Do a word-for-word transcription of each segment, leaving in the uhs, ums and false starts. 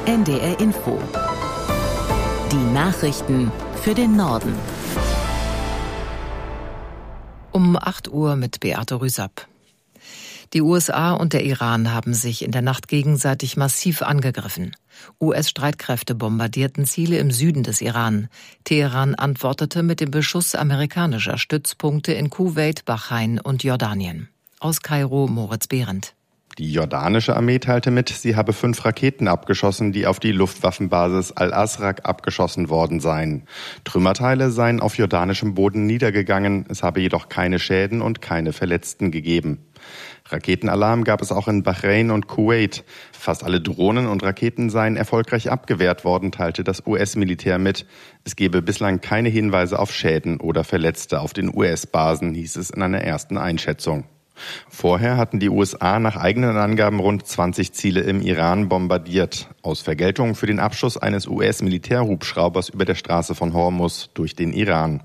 N D R Info. Die Nachrichten für den Norden. Um acht Uhr mit Beate Rüsapp. Die U S A und der Iran haben sich in der Nacht gegenseitig massiv angegriffen. U S-Streitkräfte bombardierten Ziele im Süden des Iran. Teheran antwortete mit dem Beschuss amerikanischer Stützpunkte in Kuwait, Bahrain und Jordanien. Aus Kairo Moritz Behrendt. Die jordanische Armee teilte mit, sie habe fünf Raketen abgeschossen, die auf die Luftwaffenbasis Al-Asraq abgeschossen worden seien. Trümmerteile seien auf jordanischem Boden niedergegangen, es habe jedoch keine Schäden und keine Verletzten gegeben. Raketenalarm gab es auch in Bahrain und Kuwait. Fast alle Drohnen und Raketen seien erfolgreich abgewehrt worden, teilte das U S-Militär mit. Es gebe bislang keine Hinweise auf Schäden oder Verletzte auf den U S-Basen, hieß es in einer ersten Einschätzung. Vorher hatten die U S A nach eigenen Angaben rund zwanzig Ziele im Iran bombardiert, aus Vergeltung für den Abschuss eines U S-Militärhubschraubers über der Straße von Hormuz durch den Iran.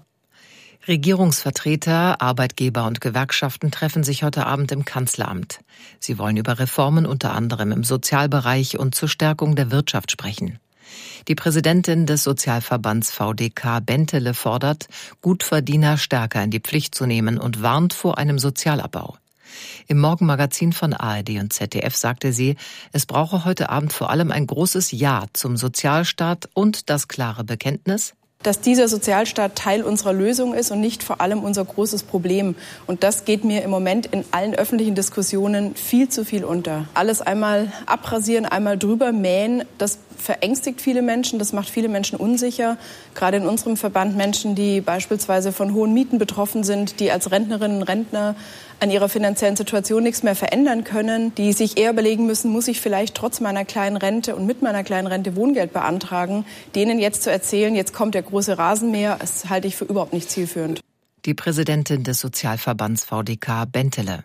Regierungsvertreter, Arbeitgeber und Gewerkschaften treffen sich heute Abend im Kanzleramt. Sie wollen über Reformen unter anderem im Sozialbereich und zur Stärkung der Wirtschaft sprechen. Die Präsidentin des Sozialverbands V D K, Bentele, fordert, Gutverdiener stärker in die Pflicht zu nehmen und warnt vor einem Sozialabbau. Im Morgenmagazin von A R D und Z D F sagte sie, es brauche heute Abend vor allem ein großes Ja zum Sozialstaat und das klare Bekenntnis, dass dieser Sozialstaat Teil unserer Lösung ist und nicht vor allem unser großes Problem. Und das geht mir im Moment in allen öffentlichen Diskussionen viel zu viel unter. Alles einmal abrasieren, einmal drüber mähen, das verängstigt viele Menschen, das macht viele Menschen unsicher. Gerade in unserem Verband Menschen, die beispielsweise von hohen Mieten betroffen sind, die als Rentnerinnen und Rentner an ihrer finanziellen Situation nichts mehr verändern können, die sich eher überlegen müssen, muss ich vielleicht trotz meiner kleinen Rente und mit meiner kleinen Rente Wohngeld beantragen, denen jetzt zu erzählen, jetzt kommt der große Rasenmäher, das halte ich für überhaupt nicht zielführend. Die Präsidentin des Sozialverbands V D K, Bentele.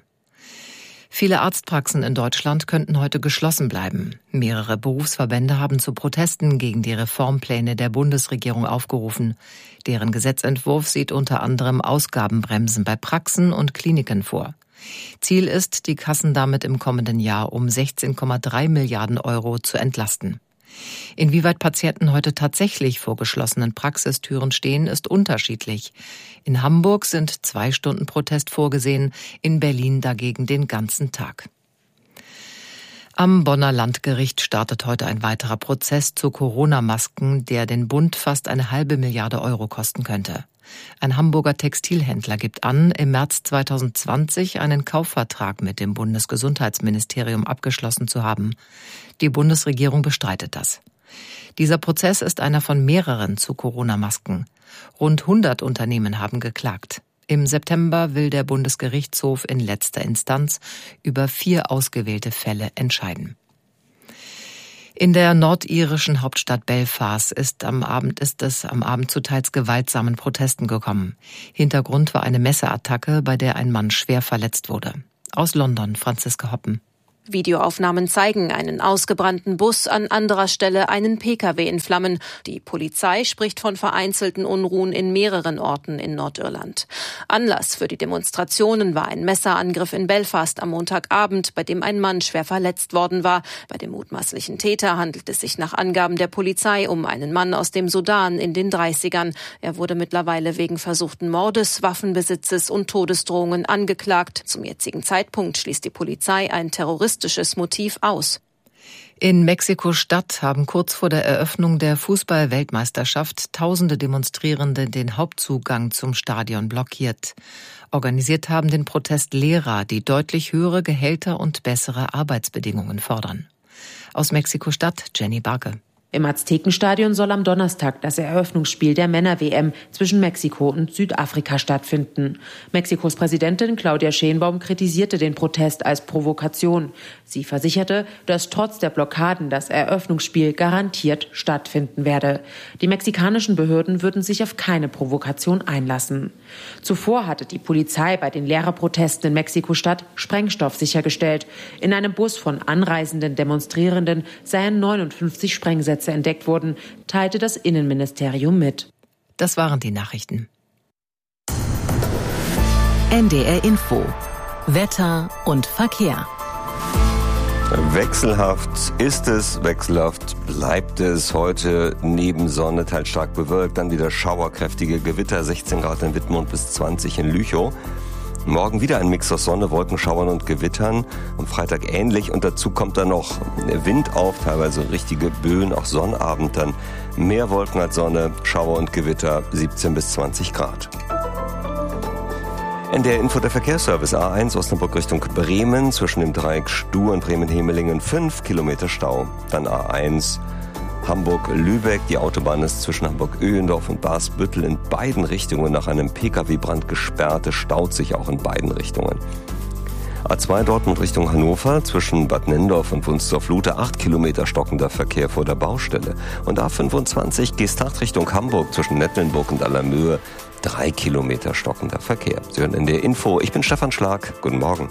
Viele Arztpraxen in Deutschland könnten heute geschlossen bleiben. Mehrere Berufsverbände haben zu Protesten gegen die Reformpläne der Bundesregierung aufgerufen. Deren Gesetzentwurf sieht unter anderem Ausgabenbremsen bei Praxen und Kliniken vor. Ziel ist, die Kassen damit im kommenden Jahr um sechzehn Komma drei Milliarden Euro zu entlasten. Inwieweit Patienten heute tatsächlich vor geschlossenen Praxistüren stehen, ist unterschiedlich. In Hamburg sind zwei Stunden Protest vorgesehen, in Berlin dagegen den ganzen Tag. Am Bonner Landgericht startet heute ein weiterer Prozess zu Corona-Masken, der den Bund fast eine halbe Milliarde Euro kosten könnte. Ein Hamburger Textilhändler gibt an, im März zweitausendzwanzig einen Kaufvertrag mit dem Bundesgesundheitsministerium abgeschlossen zu haben. Die Bundesregierung bestreitet das. Dieser Prozess ist einer von mehreren zu Corona-Masken. Rund hundert Unternehmen haben geklagt. Im September will der Bundesgerichtshof in letzter Instanz über vier ausgewählte Fälle entscheiden. In der nordirischen Hauptstadt Belfast ist am Abend ist es am Abend zu teils gewaltsamen Protesten gekommen. Hintergrund war eine Messerattacke, bei der ein Mann schwer verletzt wurde. Aus London, Franziska Hoppen. Videoaufnahmen zeigen einen ausgebrannten Bus, an anderer Stelle einen P K W in Flammen. Die Polizei spricht von vereinzelten Unruhen in mehreren Orten in Nordirland. Anlass für die Demonstrationen war ein Messerangriff in Belfast am Montagabend, bei dem ein Mann schwer verletzt worden war. Bei dem mutmaßlichen Täter handelt es sich nach Angaben der Polizei um einen Mann aus dem Sudan in den dreißigern. Er wurde mittlerweile wegen versuchten Mordes, Waffenbesitzes und Todesdrohungen angeklagt. Zum jetzigen Zeitpunkt schließt die Polizei ein Terrorist Motiv aus. In Mexiko-Stadt haben kurz vor der Eröffnung der Fußball-Weltmeisterschaft tausende Demonstrierende den Hauptzugang zum Stadion blockiert. Organisiert haben den Protest Lehrer, die deutlich höhere Gehälter und bessere Arbeitsbedingungen fordern. Aus Mexiko-Stadt Jenny Barke. Im Aztekenstadion soll am Donnerstag das Eröffnungsspiel der Männer-W M zwischen Mexiko und Südafrika stattfinden. Mexikos Präsidentin Claudia Sheinbaum kritisierte den Protest als Provokation. Sie versicherte, dass trotz der Blockaden das Eröffnungsspiel garantiert stattfinden werde. Die mexikanischen Behörden würden sich auf keine Provokation einlassen. Zuvor hatte die Polizei bei den Lehrerprotesten in Mexiko-Stadt Sprengstoff sichergestellt. In einem Bus von anreisenden Demonstrierenden seien neunundfünfzig Sprengsätze entdeckt wurden, teilte das Innenministerium mit. Das waren die Nachrichten. N D R Info. Wetter und Verkehr. Wechselhaft ist es, wechselhaft bleibt es. Heute neben Sonne teils stark bewölkt, dann wieder schauerkräftige Gewitter, sechzehn Grad in Wittmund bis zwanzig in Lüchow. Morgen wieder ein Mix aus Sonne, Wolkenschauern und Gewittern. Am Freitag ähnlich und dazu kommt dann noch Wind auf, teilweise richtige Böen, auch Sonnabend dann mehr Wolken als Sonne, Schauer und Gewitter, siebzehn bis zwanzig Grad. In der Info der Verkehrsservice A eins Osnabrück Richtung Bremen, zwischen dem Dreieck Stuhr und Bremen-Hemelingen fünf Kilometer Stau. Dann A eins Hamburg-Lübeck, die Autobahn ist zwischen Hamburg-Öhendorf und Barsbüttel in beiden Richtungen nach einem Pkw-Brand gesperrt, es staut sich auch in beiden Richtungen. A zwei Dortmund Richtung Hannover, zwischen Bad Nendorf und Wunstorf-Lute acht Kilometer stockender Verkehr vor der Baustelle. Und A fünfundzwanzig Geesthacht Richtung Hamburg, zwischen Nettlenburg und Allermöhe drei Kilometer stockender Verkehr. Sie hören in der Info, ich bin Stefan Schlag, guten Morgen.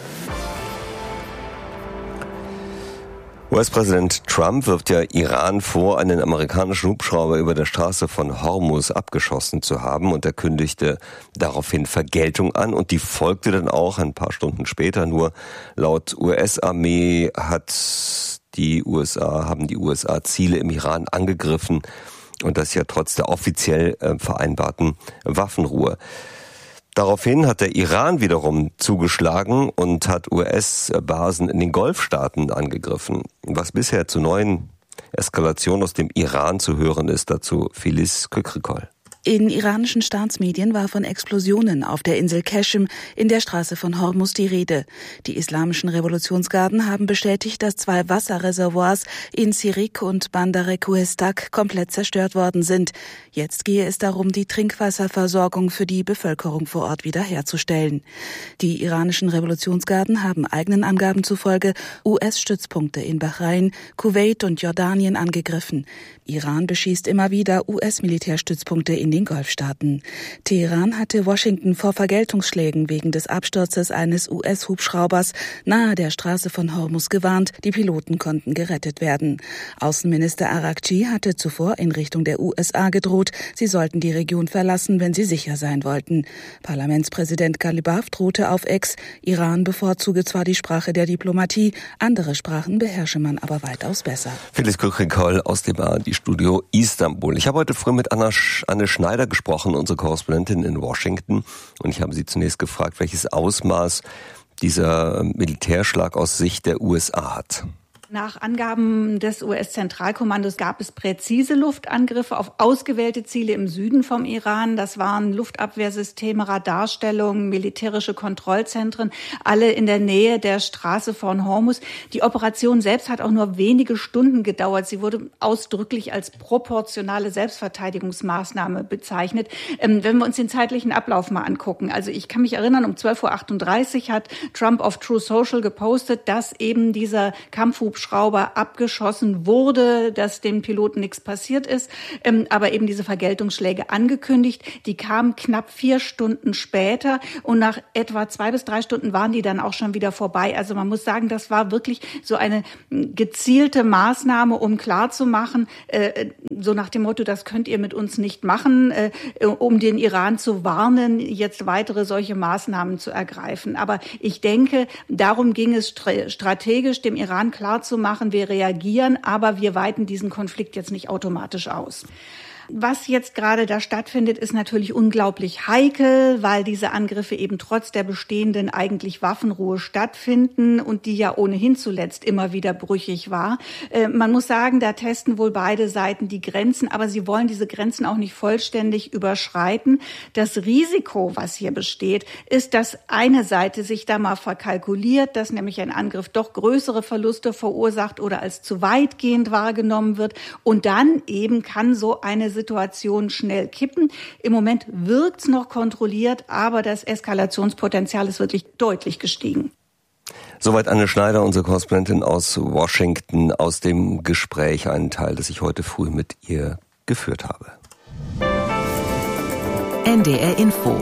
U S-Präsident Trump wirft ja Iran vor, einen amerikanischen Hubschrauber über der Straße von Hormuz abgeschossen zu haben, und er kündigte daraufhin Vergeltung an, und die folgte dann auch ein paar Stunden später. Nur laut U S-Armee hat die U S A, haben die U S A Ziele im Iran angegriffen, und das ja trotz der offiziell äh, vereinbarten Waffenruhe. Daraufhin hat der Iran wiederum zugeschlagen und hat U S-Basen in den Golfstaaten angegriffen. Was bisher zu neuen Eskalationen aus dem Iran zu hören ist, dazu Filiz Kükrikol. In iranischen Staatsmedien war von Explosionen auf der Insel Qeshm in der Straße von Hormuz die Rede. Die islamischen Revolutionsgarden haben bestätigt, dass zwei Wasserreservoirs in Sirik und Bandar Kuhestak komplett zerstört worden sind. Jetzt gehe es darum, die Trinkwasserversorgung für die Bevölkerung vor Ort wiederherzustellen. Die iranischen Revolutionsgarden haben eigenen Angaben zufolge U S-Stützpunkte in Bahrain, Kuwait und Jordanien angegriffen. Iran beschießt immer wieder U S-Militärstützpunkte in den Golfstaaten. Teheran hatte Washington vor Vergeltungsschlägen wegen des Absturzes eines U S-Hubschraubers nahe der Straße von Hormuz gewarnt. Die Piloten konnten gerettet werden. Außenminister Araghchi hatte zuvor in Richtung der U S A gedroht, sie sollten die Region verlassen, wenn sie sicher sein wollten. Parlamentspräsident Ghalibaf drohte auf Ex, Iran bevorzuge zwar die Sprache der Diplomatie, andere Sprachen beherrsche man aber weitaus besser. Filiz Kükrikol aus dem A R D-Studio Istanbul. Ich habe heute früh mit Anna Sch- Anne Schneider gesprochen, unsere Korrespondentin in Washington, und ich habe sie zunächst gefragt, welches Ausmaß dieser Militärschlag aus Sicht der U S A hat. Nach Angaben des U S-Zentralkommandos gab es präzise Luftangriffe auf ausgewählte Ziele im Süden vom Iran. Das waren Luftabwehrsysteme, Radarstellungen, militärische Kontrollzentren, alle in der Nähe der Straße von Hormuz. Die Operation selbst hat auch nur wenige Stunden gedauert. Sie wurde ausdrücklich als proportionale Selbstverteidigungsmaßnahme bezeichnet. Ähm, wenn wir uns den zeitlichen Ablauf mal angucken. Also ich kann mich erinnern, um zwölf Uhr achtunddreißig hat Trump auf Truth Social gepostet, dass eben dieser Kampfhubschrauber Schrauber abgeschossen wurde, dass dem Piloten nichts passiert ist, ähm, aber eben diese Vergeltungsschläge angekündigt. Die kamen knapp vier Stunden später, und nach etwa zwei bis drei Stunden waren die dann auch schon wieder vorbei. Also man muss sagen, das war wirklich so eine gezielte Maßnahme, um klarzumachen, äh, so nach dem Motto, das könnt ihr mit uns nicht machen, äh, um den Iran zu warnen, jetzt weitere solche Maßnahmen zu ergreifen. Aber ich denke, darum ging es strategisch, dem Iran klar zu machen, wir reagieren, aber wir weiten diesen Konflikt jetzt nicht automatisch aus. Was jetzt gerade da stattfindet, ist natürlich unglaublich heikel, weil diese Angriffe eben trotz der bestehenden eigentlich Waffenruhe stattfinden und die ja ohnehin zuletzt immer wieder brüchig war. Äh, man muss sagen, da testen wohl beide Seiten die Grenzen, aber sie wollen diese Grenzen auch nicht vollständig überschreiten. Das Risiko, was hier besteht, ist, dass eine Seite sich da mal verkalkuliert, dass nämlich ein Angriff doch größere Verluste verursacht oder als zu weitgehend wahrgenommen wird, und dann eben kann so eine Situation schnell kippen. Im Moment wirkt's noch kontrolliert, aber das Eskalationspotenzial ist wirklich deutlich gestiegen. Soweit Anne Schneider, unsere Korrespondentin aus Washington, aus dem Gespräch, einen Teil, das ich heute früh mit ihr geführt habe. N D R Info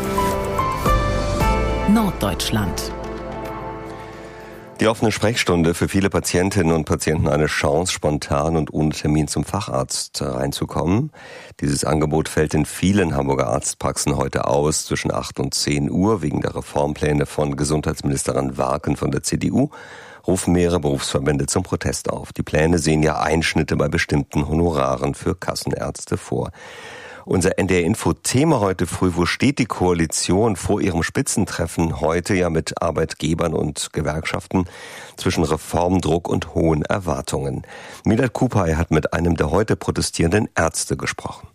Norddeutschland. Die offene Sprechstunde, für viele Patientinnen und Patienten eine Chance, spontan und ohne Termin zum Facharzt reinzukommen. Dieses Angebot fällt in vielen Hamburger Arztpraxen heute aus, zwischen acht und zehn Uhr, wegen der Reformpläne von Gesundheitsministerin Warken von der C D U. rufen mehrere Berufsverbände zum Protest auf. Die Pläne sehen ja Einschnitte bei bestimmten Honoraren für Kassenärzte vor. Unser N D R-Info-Thema heute früh: Wo steht die Koalition vor ihrem Spitzentreffen heute ja mit Arbeitgebern und Gewerkschaften zwischen Reformdruck und hohen Erwartungen? Milad Kupay hat mit einem der heute protestierenden Ärzte gesprochen.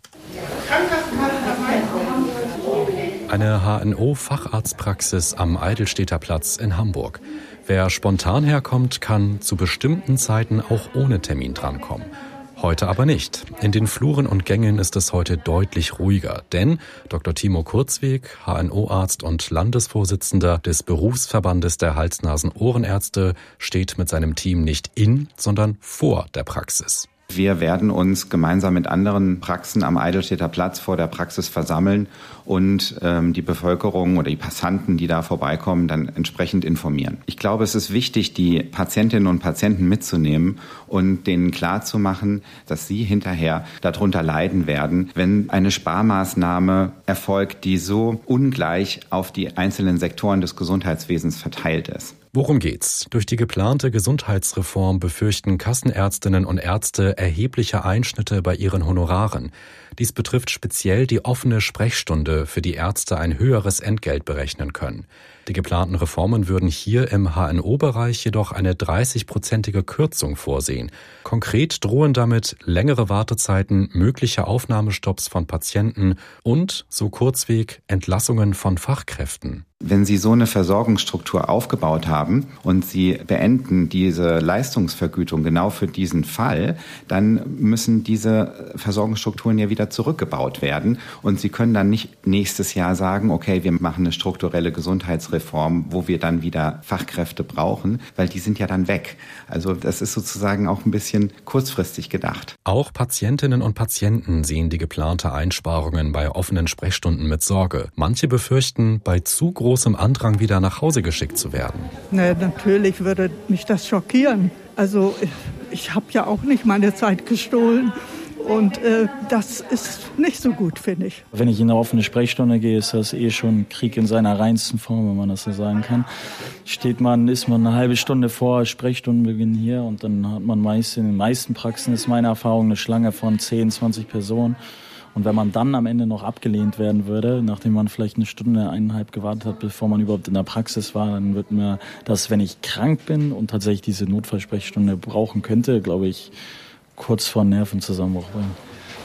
Eine H N O-Facharztpraxis am Eidelstädter Platz in Hamburg. Wer spontan herkommt, kann zu bestimmten Zeiten auch ohne Termin drankommen. Heute aber nicht. In den Fluren und Gängen ist es heute deutlich ruhiger, denn Doktor Timo Kurzweg, H N O-Arzt und Landesvorsitzender des Berufsverbandes der Hals-Nasen-Ohrenärzte, steht mit seinem Team nicht in, sondern vor der Praxis. Wir werden uns gemeinsam mit anderen Praxen am Eidelstädter Platz vor der Praxis versammeln und ähm, die Bevölkerung oder die Passanten, die da vorbeikommen, dann entsprechend informieren. Ich glaube, es ist wichtig, die Patientinnen und Patienten mitzunehmen und denen klarzumachen, dass sie hinterher darunter leiden werden, wenn eine Sparmaßnahme erfolgt, die so ungleich auf die einzelnen Sektoren des Gesundheitswesens verteilt ist. Worum geht's? Durch die geplante Gesundheitsreform befürchten Kassenärztinnen und Ärzte erhebliche Einschnitte bei ihren Honoraren. Dies betrifft speziell die offene Sprechstunde, für die Ärzte ein höheres Entgelt berechnen können. Die geplanten Reformen würden hier im H N O-Bereich jedoch eine dreißigprozentige Kürzung vorsehen. Konkret drohen damit längere Wartezeiten, mögliche Aufnahmestopps von Patienten und, so Kurzweg, Entlassungen von Fachkräften. Wenn Sie so eine Versorgungsstruktur aufgebaut haben und Sie beenden diese Leistungsvergütung genau für diesen Fall, dann müssen diese Versorgungsstrukturen ja wieder zurückgebaut werden. Und Sie können dann nicht nächstes Jahr sagen, okay, wir machen eine strukturelle Gesundheitsreform, wo wir dann wieder Fachkräfte brauchen, weil die sind ja dann weg. Also das ist sozusagen auch ein bisschen kurzfristig gedacht. Auch Patientinnen und Patienten sehen die geplante Einsparungen bei offenen Sprechstunden mit Sorge. Manche befürchten, bei zu großem Andrang wieder nach Hause geschickt zu werden. Na, natürlich würde mich das schockieren. Also ich, ich habe ja auch nicht meine Zeit gestohlen. Und äh, das ist nicht so gut, finde ich. Wenn ich in eine offene Sprechstunde gehe, ist das eh schon Krieg in seiner reinsten Form, wenn man das so sagen kann. Steht man, ist man eine halbe Stunde vor Sprechstundenbeginn hier und dann hat man meist in den meisten Praxen, ist meine Erfahrung, eine Schlange von zehn, zwanzig Personen. Und wenn man dann am Ende noch abgelehnt werden würde, nachdem man vielleicht eine Stunde, eineinhalb gewartet hat, bevor man überhaupt in der Praxis war, dann wird mir das, wenn ich krank bin und tatsächlich diese Notfallsprechstunde brauchen könnte, glaube ich, kurz vor Nervenzusammenbruch bringen.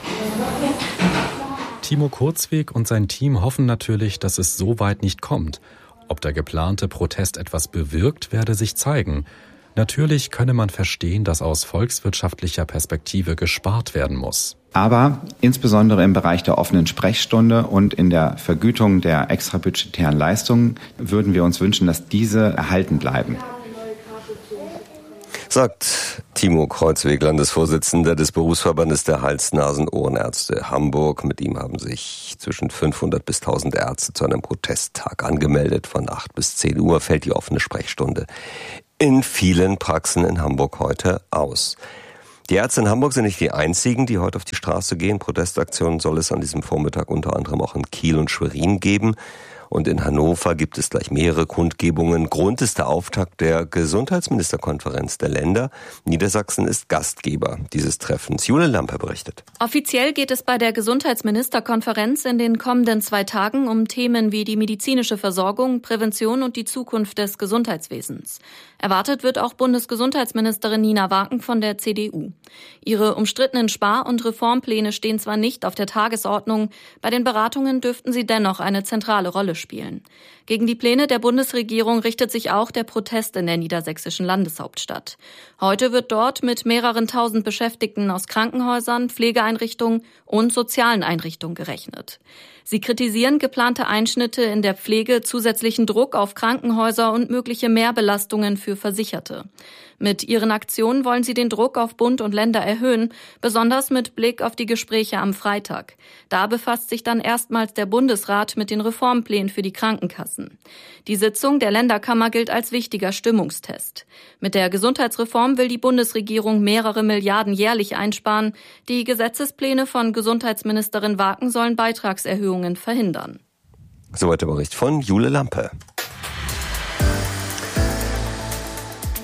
Timo Kurzweg und sein Team hoffen natürlich, dass es so weit nicht kommt. Ob der geplante Protest etwas bewirkt, werde sich zeigen. Natürlich könne man verstehen, dass aus volkswirtschaftlicher Perspektive gespart werden muss. Aber insbesondere im Bereich der offenen Sprechstunde und in der Vergütung der extrabudgetären Leistungen würden wir uns wünschen, dass diese erhalten bleiben. Sagt Timo Kurzweg, Landesvorsitzender des Berufsverbandes der Hals-Nasen-Ohrenärzte Hamburg. Mit ihm haben sich zwischen fünfhundert bis tausend Ärzte zu einem Protesttag angemeldet. Von acht bis zehn Uhr fällt die offene Sprechstunde in vielen Praxen in Hamburg heute aus. Die Ärzte in Hamburg sind nicht die einzigen, die heute auf die Straße gehen. Protestaktionen soll es an diesem Vormittag unter anderem auch in Kiel und Schwerin geben. Und in Hannover gibt es gleich mehrere Kundgebungen. Grund ist der Auftakt der Gesundheitsministerkonferenz der Länder. Niedersachsen ist Gastgeber dieses Treffens. Jule Lampe berichtet. Offiziell geht es bei der Gesundheitsministerkonferenz in den kommenden zwei Tagen um Themen wie die medizinische Versorgung, Prävention und die Zukunft des Gesundheitswesens. Erwartet wird auch Bundesgesundheitsministerin Nina Waken von der C D U. Ihre umstrittenen Spar- und Reformpläne stehen zwar nicht auf der Tagesordnung, bei den Beratungen dürften sie dennoch eine zentrale Rolle spielen. Gegen die Pläne der Bundesregierung richtet sich auch der Protest in der niedersächsischen Landeshauptstadt. Heute wird dort mit mehreren tausend Beschäftigten aus Krankenhäusern, Pflegeeinrichtungen und sozialen Einrichtungen gerechnet. Sie kritisieren geplante Einschnitte in der Pflege, zusätzlichen Druck auf Krankenhäuser und mögliche Mehrbelastungen für Versicherte. Mit ihren Aktionen wollen sie den Druck auf Bund und Länder erhöhen, besonders mit Blick auf die Gespräche am Freitag. Da befasst sich dann erstmals der Bundesrat mit den Reformplänen für die Krankenkassen. Die Sitzung der Länderkammer gilt als wichtiger Stimmungstest. Mit der Gesundheitsreform will die Bundesregierung mehrere Milliarden jährlich einsparen. Die Gesetzespläne von Gesundheitsministerin Waken sollen Beitragserhöhungen verhindern. Soweit der Bericht von Jule Lampe.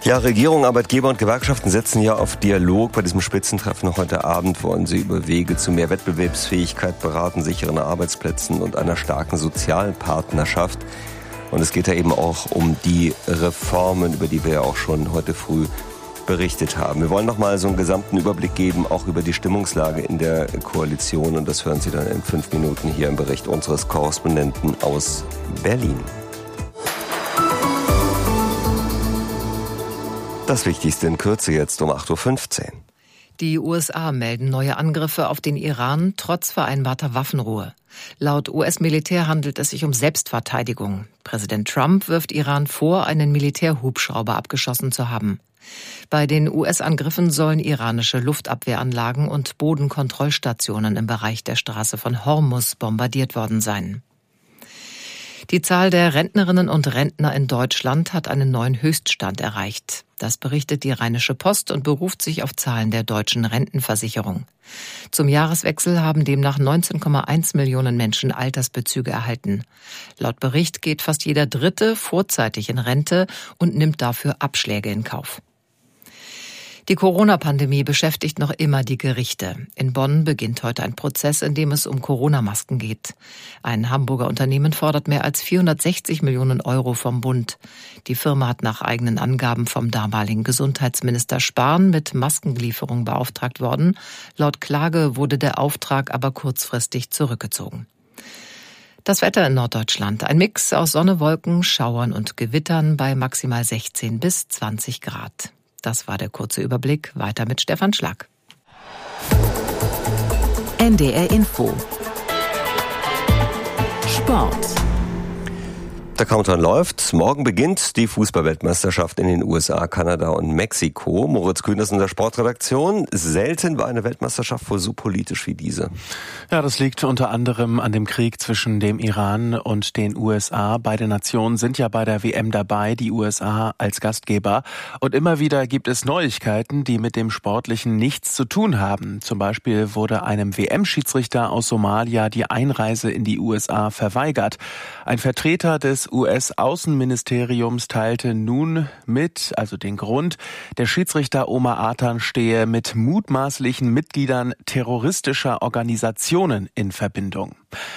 Ja, Regierung, Arbeitgeber und Gewerkschaften setzen ja auf Dialog. Bei diesem Spitzentreffen heute Abend wollen sie über Wege zu mehr Wettbewerbsfähigkeit beraten, sicheren Arbeitsplätzen und einer starken Sozialpartnerschaft. Und es geht ja eben auch um die Reformen, über die wir ja auch schon heute früh berichtet haben. Wir wollen noch mal so einen gesamten Überblick geben, auch über die Stimmungslage in der Koalition. Und das hören Sie dann in fünf Minuten hier im Bericht unseres Korrespondenten aus Berlin. Das Wichtigste in Kürze jetzt um acht Uhr fünfzehn. Die U S A melden neue Angriffe auf den Iran trotz vereinbarter Waffenruhe. Laut U S-Militär handelt es sich um Selbstverteidigung. Präsident Trump wirft Iran vor, einen Militärhubschrauber abgeschossen zu haben. Bei den U S-Angriffen sollen iranische Luftabwehranlagen und Bodenkontrollstationen im Bereich der Straße von Hormuz bombardiert worden sein. Die Zahl der Rentnerinnen und Rentner in Deutschland hat einen neuen Höchststand erreicht. Das berichtet die Rheinische Post und beruft sich auf Zahlen der deutschen Rentenversicherung. Zum Jahreswechsel haben demnach neunzehn Komma eins Millionen Menschen Altersbezüge erhalten. Laut Bericht geht fast jeder Dritte vorzeitig in Rente und nimmt dafür Abschläge in Kauf. Die Corona-Pandemie beschäftigt noch immer die Gerichte. In Bonn beginnt heute ein Prozess, in dem es um Corona-Masken geht. Ein Hamburger Unternehmen fordert mehr als vierhundertsechzig Millionen Euro vom Bund. Die Firma hat nach eigenen Angaben vom damaligen Gesundheitsminister Spahn mit Maskenlieferung beauftragt worden. Laut Klage wurde der Auftrag aber kurzfristig zurückgezogen. Das Wetter in Norddeutschland. Ein Mix aus Sonne, Wolken, Schauern und Gewittern bei maximal sechzehn bis zwanzig Grad. Das war der kurze Überblick. Weiter mit Stefan Schlag. N D R Info. Sport. Der Countdown läuft. Morgen beginnt die Fußball-Weltmeisterschaft in den U S A, Kanada und Mexiko. Moritz Kühn ist in der Sportredaktion. Selten war eine Weltmeisterschaft wohl so politisch wie diese. Ja, das liegt unter anderem an dem Krieg zwischen dem Iran und den U S A. Beide Nationen sind ja bei der W M dabei, die U S A als Gastgeber. Und immer wieder gibt es Neuigkeiten, die mit dem Sportlichen nichts zu tun haben. Zum Beispiel wurde einem W M-Schiedsrichter aus Somalia die Einreise in die U S A verweigert. Ein Vertreter des U S-Außenministeriums teilte nun mit, also den Grund, der Schiedsrichter Omar Atan stehe mit mutmaßlichen Mitgliedern terroristischer Organisationen in Verbindung.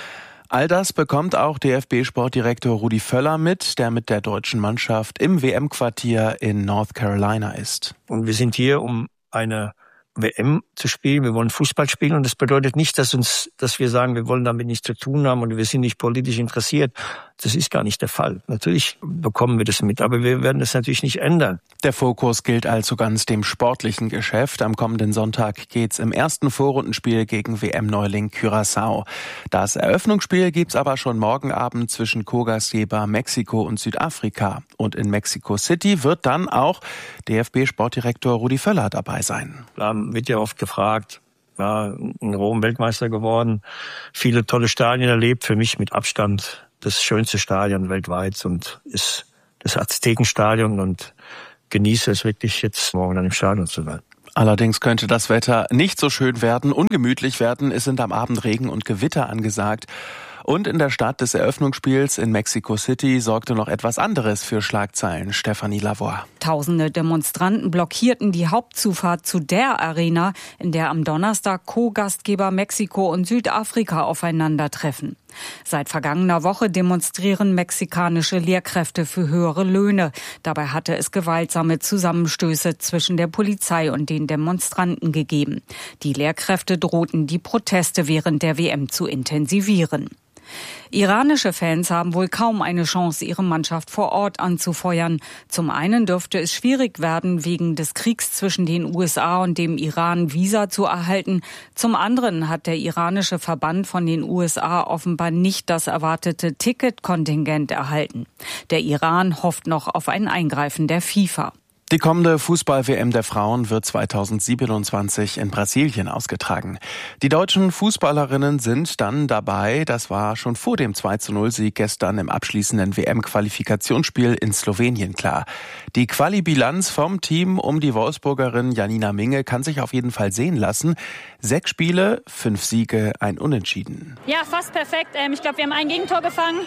All das bekommt auch D F B-Sportdirektor Rudi Völler mit, der mit der deutschen Mannschaft im W M-Quartier in North Carolina ist. Und wir sind hier, um eine W M zu spielen, wir wollen Fußball spielen und das bedeutet nicht, dass uns, dass wir sagen, wir wollen damit nichts zu tun haben und wir sind nicht politisch interessiert. Das ist gar nicht der Fall. Natürlich bekommen wir das mit, aber wir werden das natürlich nicht ändern. Der Fokus gilt also ganz dem sportlichen Geschäft. Am kommenden Sonntag geht's im ersten Vorrundenspiel gegen W M-Neuling Curaçao. Das Eröffnungsspiel gibt's aber schon morgen Abend zwischen Co-Gastgeber Mexiko und Südafrika. Und in Mexico City wird dann auch D F B-Sportdirektor Rudi Völler dabei sein. Da wird ja oft gefragt, ja, in Rom Weltmeister geworden, viele tolle Stadien erlebt, für mich mit Abstand das schönste Stadion weltweit und ist das Aztekenstadion und genieße es wirklich jetzt morgen dann im Stadion zu sein. Allerdings könnte das Wetter nicht so schön werden, ungemütlich werden. Es sind am Abend Regen und Gewitter angesagt. Und in der Stadt des Eröffnungsspiels in Mexico City sorgte noch etwas anderes für Schlagzeilen. Stefanie Lavoie. Tausende Demonstranten blockierten die Hauptzufahrt zu der Arena, in der am Donnerstag Co-Gastgeber Mexiko und Südafrika aufeinandertreffen. Seit vergangener Woche demonstrieren mexikanische Lehrkräfte für höhere Löhne. Dabei hatte es gewaltsame Zusammenstöße zwischen der Polizei und den Demonstranten gegeben. Die Lehrkräfte drohten, die Proteste während der W M zu intensivieren. Iranische Fans haben wohl kaum eine Chance, ihre Mannschaft vor Ort anzufeuern. Zum einen dürfte es schwierig werden, wegen des Kriegs zwischen den U S A und dem Iran Visa zu erhalten. Zum anderen hat der iranische Verband von den U S A offenbar nicht das erwartete Ticketkontingent erhalten. Der Iran hofft noch auf ein Eingreifen der FIFA. Die kommende Fußball-W M der Frauen wird zweitausendsiebenundzwanzig in Brasilien ausgetragen. Die deutschen Fußballerinnen sind dann dabei. Das war schon vor dem zwei zu null Sieg gestern im abschließenden W M-Qualifikationsspiel in Slowenien klar. Die Quali-Bilanz vom Team um die Wolfsburgerin Janina Minge kann sich auf jeden Fall sehen lassen. Sechs Spiele, fünf Siege, ein Unentschieden. Ja, fast perfekt. Ich glaube, wir haben ein Gegentor gefangen.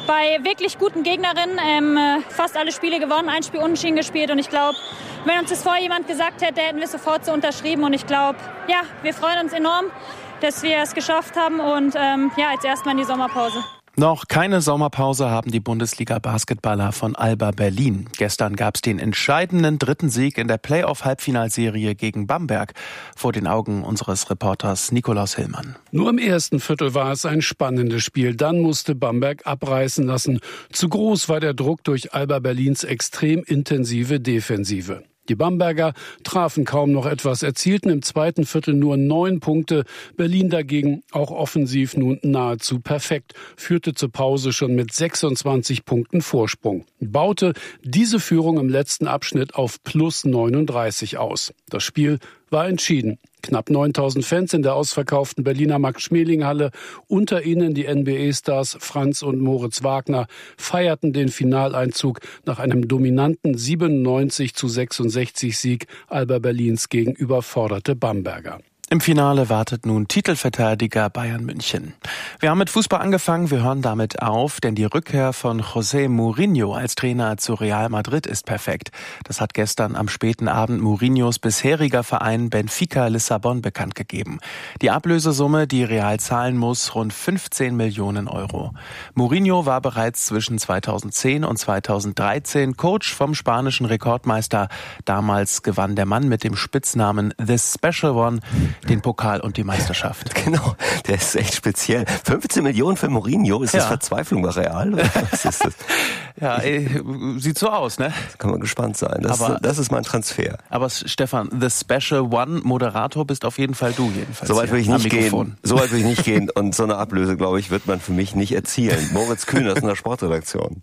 bei wirklich guten Gegnerinnen ähm, fast alle Spiele gewonnen, ein Spiel unentschieden gespielt. Und ich glaube, wenn uns das vorher jemand gesagt hätte, hätten wir sofort so unterschrieben. Und ich glaube, ja, wir freuen uns enorm, dass wir es geschafft haben. Und ähm, ja, jetzt erstmal in die Sommerpause. Noch keine Sommerpause haben die Bundesliga-Basketballer von Alba Berlin. Gestern gab es den entscheidenden dritten Sieg in der Playoff-Halbfinalserie gegen Bamberg vor den Augen unseres Reporters Nikolaus Hillmann. Nur im ersten Viertel war es ein spannendes Spiel. Dann musste Bamberg abreißen lassen. Zu groß war der Druck durch Alba Berlins extrem intensive Defensive. Die Bamberger trafen kaum noch etwas, erzielten im zweiten Viertel nur neun Punkte. Berlin dagegen auch offensiv nun nahezu perfekt, führte zur Pause schon mit sechsundzwanzig Punkten Vorsprung, baute diese Führung im letzten Abschnitt auf plus neununddreißig aus. Das Spiel war entschieden. Knapp neuntausend Fans in der ausverkauften Berliner Max-Schmeling-Halle, unter ihnen die N B A-Stars Franz und Moritz Wagner, feierten den Finaleinzug nach einem dominanten siebenundneunzig zu sechsundsechzig Sieg Alba Berlins gegen überforderte Bamberger. Im Finale wartet nun Titelverteidiger Bayern München. Wir haben mit Fußball angefangen, wir hören damit auf, denn die Rückkehr von José Mourinho als Trainer zu Real Madrid ist perfekt. Das hat gestern am späten Abend Mourinhos bisheriger Verein Benfica Lissabon bekannt gegeben. Die Ablösesumme, die Real zahlen muss, rund fünfzehn Millionen Euro. Mourinho war bereits zwischen zweitausendzehn und zweitausenddreizehn Coach vom spanischen Rekordmeister. Damals gewann der Mann mit dem Spitznamen The Special One den Pokal und die Meisterschaft. Genau, der ist echt speziell. fünfzehn Millionen für Mourinho, ist das ja Verzweiflung bei Real? Oder was ist das? Ja, ey, sieht so aus, ne? Da kann man gespannt sein. Das, aber, das ist mein Transfer. Aber Stefan, the Special One Moderator bist auf jeden Fall du jedenfalls. Soweit will ich nicht gehen. Soweit will ich nicht gehen. Und so eine Ablöse, glaube ich, wird man für mich nicht erzielen. Moritz Kühn aus einer Sportredaktion.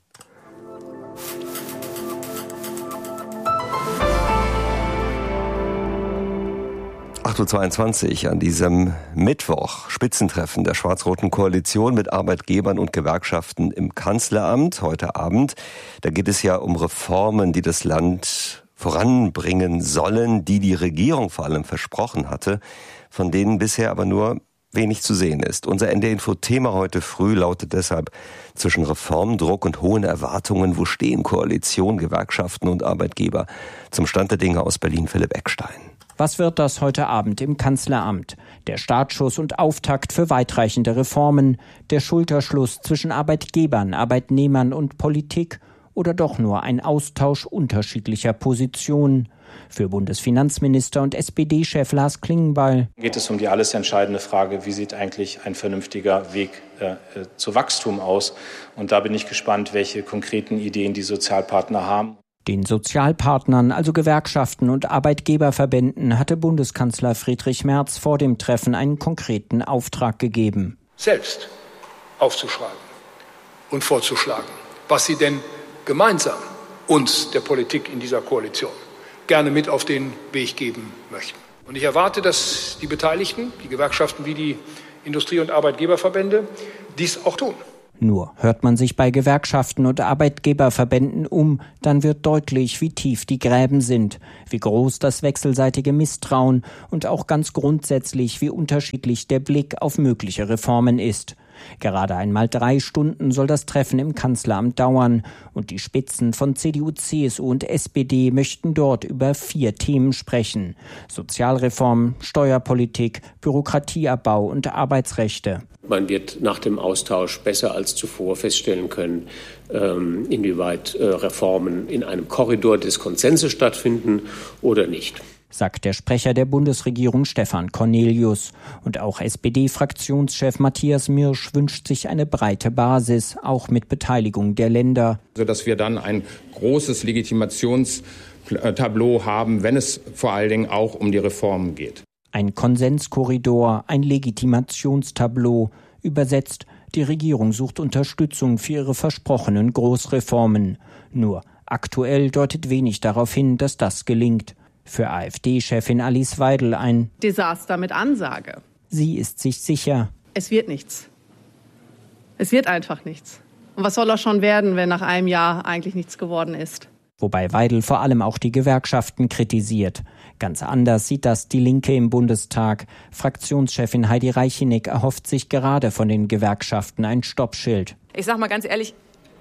acht Uhr zweiundzwanzig an diesem Mittwoch. Spitzentreffen der schwarz-roten Koalition mit Arbeitgebern und Gewerkschaften im Kanzleramt heute Abend. Da geht es ja um Reformen, die das Land voranbringen sollen, die die Regierung vor allem versprochen hatte, von denen bisher aber nur wenig zu sehen ist. Unser N D R-Info-Thema heute früh lautet deshalb: zwischen Reformdruck und hohen Erwartungen, wo stehen Koalition, Gewerkschaften und Arbeitgeber? Zum Stand der Dinge aus Berlin, Philipp Eckstein. Was wird das heute Abend im Kanzleramt? Der Startschuss und Auftakt für weitreichende Reformen? Der Schulterschluss zwischen Arbeitgebern, Arbeitnehmern und Politik? Oder doch nur ein Austausch unterschiedlicher Positionen? Für Bundesfinanzminister und S P D-Chef Lars Klingbeil geht es um die alles entscheidende Frage, wie sieht eigentlich ein vernünftiger Weg äh, zu Wachstum aus? Und da bin ich gespannt, welche konkreten Ideen die Sozialpartner haben. Den Sozialpartnern, also Gewerkschaften und Arbeitgeberverbänden, hatte Bundeskanzler Friedrich Merz vor dem Treffen einen konkreten Auftrag gegeben. Selbst aufzuschreiben und vorzuschlagen, was sie denn gemeinsam uns, der Politik in dieser Koalition, gerne mit auf den Weg geben möchten. Und ich erwarte, dass die Beteiligten, die Gewerkschaften wie die Industrie- und Arbeitgeberverbände, dies auch tun. Nur hört man sich bei Gewerkschaften und Arbeitgeberverbänden um, dann wird deutlich, wie tief die Gräben sind, wie groß das wechselseitige Misstrauen und auch ganz grundsätzlich, wie unterschiedlich der Blick auf mögliche Reformen ist. Gerade einmal drei Stunden soll das Treffen im Kanzleramt dauern und die Spitzen von C D U, C S U und S P D möchten dort über vier Themen sprechen: Sozialreform, Steuerpolitik, Bürokratieabbau und Arbeitsrechte. Man wird nach dem Austausch besser als zuvor feststellen können, inwieweit Reformen in einem Korridor des Konsenses stattfinden oder nicht, sagt der Sprecher der Bundesregierung Stefan Cornelius. Und auch S P D-Fraktionschef Matthias Mirsch wünscht sich eine breite Basis, auch mit Beteiligung der Länder. Sodass wir dann ein großes Legitimationstableau haben, wenn es vor allen Dingen auch um die Reformen geht. Ein Konsenskorridor, ein Legitimationstableau. Übersetzt, die Regierung sucht Unterstützung für ihre versprochenen Großreformen. Nur aktuell deutet wenig darauf hin, dass das gelingt. Für AfD-Chefin Alice Weidel ein Desaster mit Ansage. Sie ist sich sicher. Es wird nichts. Es wird einfach nichts. Und was soll das schon werden, wenn nach einem Jahr eigentlich nichts geworden ist? Wobei Weidel vor allem auch die Gewerkschaften kritisiert. Ganz anders sieht das die Linke im Bundestag. Fraktionschefin Heidi Reicheneck erhofft sich gerade von den Gewerkschaften ein Stoppschild. Ich sag mal ganz ehrlich,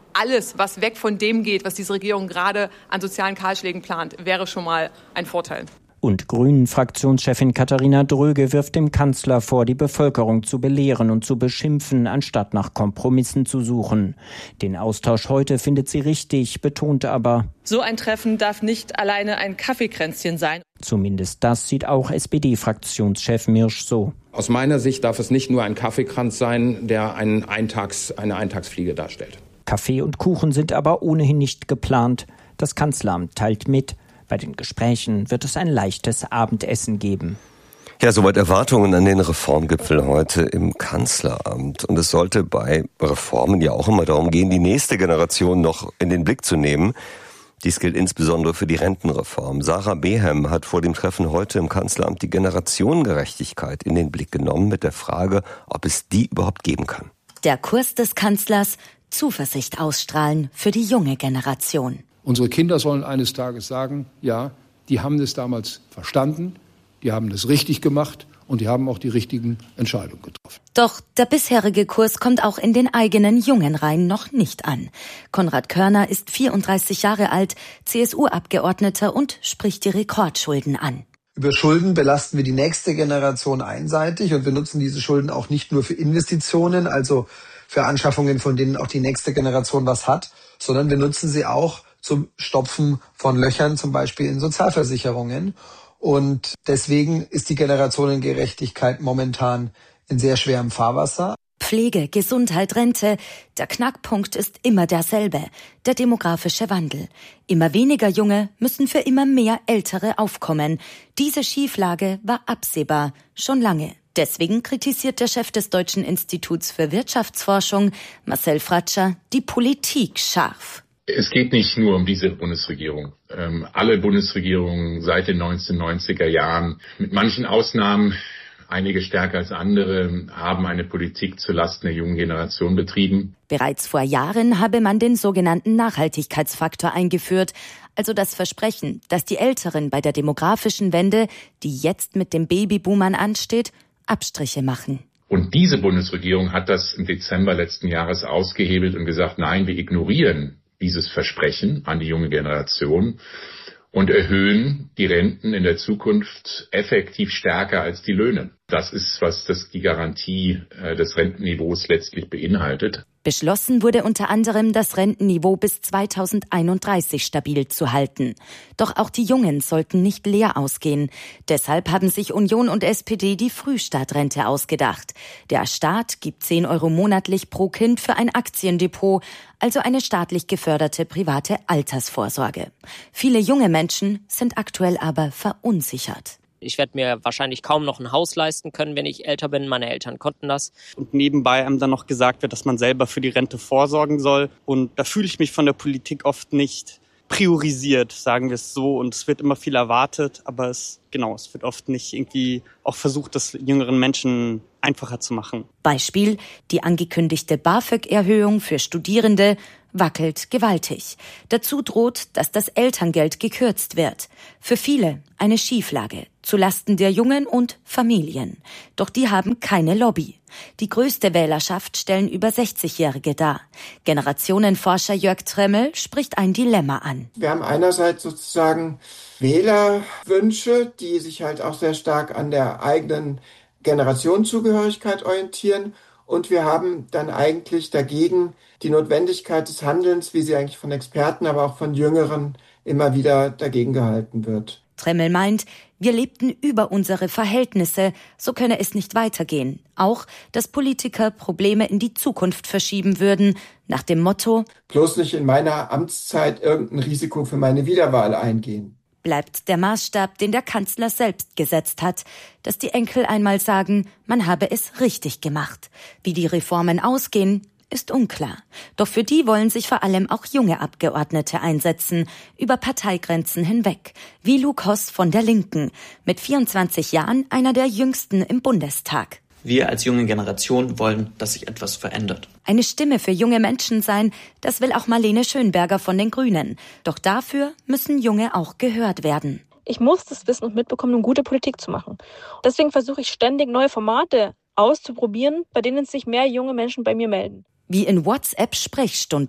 alles, was weg von dem geht, was diese Regierung gerade an sozialen Kahlschlägen plant, wäre schon mal ein Vorteil. Und Grünen-Fraktionschefin Katharina Dröge wirft dem Kanzler vor, die Bevölkerung zu belehren und zu beschimpfen, anstatt nach Kompromissen zu suchen. Den Austausch heute findet sie richtig, betont aber: So ein Treffen darf nicht alleine ein Kaffeekränzchen sein. Zumindest das sieht auch S P D-Fraktionschef Mirsch so. Aus meiner Sicht darf es nicht nur ein Kaffeekranz sein, der einen Eintags, eine Eintagsfliege darstellt. Kaffee und Kuchen sind aber ohnehin nicht geplant. Das Kanzleramt teilt mit: Bei den Gesprächen wird es ein leichtes Abendessen geben. Ja, soweit Erwartungen an den Reformgipfel heute im Kanzleramt. Und es sollte bei Reformen ja auch immer darum gehen, die nächste Generation noch in den Blick zu nehmen. Dies gilt insbesondere für die Rentenreform. Sarah Behem hat vor dem Treffen heute im Kanzleramt die Generationengerechtigkeit in den Blick genommen mit der Frage, ob es die überhaupt geben kann. Der Kurs des Kanzlers: Zuversicht ausstrahlen für die junge Generation. Unsere Kinder sollen eines Tages sagen, ja, die haben es damals verstanden, die haben es richtig gemacht und die haben auch die richtigen Entscheidungen getroffen. Doch der bisherige Kurs kommt auch in den eigenen jungen Reihen noch nicht an. Konrad Körner ist vierunddreißig Jahre alt, C S U-Abgeordneter und spricht die Rekordschulden an. Über Schulden belasten wir die nächste Generation einseitig und wir nutzen diese Schulden auch nicht nur für Investitionen, also für Anschaffungen, von denen auch die nächste Generation was hat, sondern wir nutzen sie auch zum Stopfen von Löchern, zum Beispiel in Sozialversicherungen. Und deswegen ist die Generationengerechtigkeit momentan in sehr schwerem Fahrwasser. Pflege, Gesundheit, Rente. Der Knackpunkt ist immer derselbe: der demografische Wandel. Immer weniger Junge müssen für immer mehr Ältere aufkommen. Diese Schieflage war absehbar, schon lange. Deswegen kritisiert der Chef des Deutschen Instituts für Wirtschaftsforschung, Marcel Fratscher, die Politik scharf. Es geht nicht nur um diese Bundesregierung. Ähm, alle Bundesregierungen seit den neunzehnhundertneunziger Jahren, mit manchen Ausnahmen, einige stärker als andere, haben eine Politik zulasten der jungen Generation betrieben. Bereits vor Jahren habe man den sogenannten Nachhaltigkeitsfaktor eingeführt, also das Versprechen, dass die Älteren bei der demografischen Wende, die jetzt mit den Babyboomern ansteht, Abstriche machen. Und diese Bundesregierung hat das im Dezember letzten Jahres ausgehebelt und gesagt, nein, wir ignorieren dieses Versprechen an die junge Generation und erhöhen die Renten in der Zukunft effektiv stärker als die Löhne. Das ist, was das die Garantie äh, des Rentenniveaus letztlich beinhaltet. Beschlossen wurde unter anderem, das Rentenniveau bis zweitausendeinunddreißig stabil zu halten. Doch auch die Jungen sollten nicht leer ausgehen. Deshalb haben sich Union und S P D die Frühstartrente ausgedacht. Der Staat gibt zehn Euro monatlich pro Kind für ein Aktiendepot, also eine staatlich geförderte private Altersvorsorge. Viele junge Menschen sind aktuell aber verunsichert. Ich werde mir wahrscheinlich kaum noch ein Haus leisten können, wenn ich älter bin. Meine Eltern konnten das. Und nebenbei einem dann noch gesagt wird, dass man selber für die Rente vorsorgen soll. Und da fühle ich mich von der Politik oft nicht priorisiert, sagen wir es so. Und es wird immer viel erwartet, aber es, genau, es wird oft nicht irgendwie auch versucht, das jüngeren Menschen einfacher zu machen. Beispiel: Die angekündigte BAföG-Erhöhung für Studierende wackelt gewaltig. Dazu droht, dass das Elterngeld gekürzt wird. Für viele eine Schieflage, zulasten der Jungen und Familien. Doch die haben keine Lobby. Die größte Wählerschaft stellen über sechzigjährige dar. Generationenforscher Jörg Tremmel spricht ein Dilemma an. Wir haben einerseits sozusagen Wählerwünsche, die sich halt auch sehr stark an der eigenen Generationenzugehörigkeit orientieren. Und wir haben dann eigentlich dagegen die Notwendigkeit des Handelns, wie sie eigentlich von Experten, aber auch von Jüngeren immer wieder dagegen gehalten wird. Tremmel meint, wir lebten über unsere Verhältnisse, so könne es nicht weitergehen. Auch, dass Politiker Probleme in die Zukunft verschieben würden, nach dem Motto: Bloß nicht in meiner Amtszeit irgendein Risiko für meine Wiederwahl eingehen. Bleibt der Maßstab, den der Kanzler selbst gesetzt hat, dass die Enkel einmal sagen, man habe es richtig gemacht. Wie die Reformen ausgehen, ist unklar. Doch für die wollen sich vor allem auch junge Abgeordnete einsetzen, über Parteigrenzen hinweg, wie Luke Hoss von der Linken, mit vierundzwanzig Jahren einer der jüngsten im Bundestag. Wir als junge Generation wollen, dass sich etwas verändert. Eine Stimme für junge Menschen sein, das will auch Marlene Schönberger von den Grünen. Doch dafür müssen Junge auch gehört werden. Ich muss das wissen und mitbekommen, um gute Politik zu machen. Deswegen versuche ich ständig neue Formate auszuprobieren, bei denen sich mehr junge Menschen bei mir melden. Wie in WhatsApp-Sprechstunden.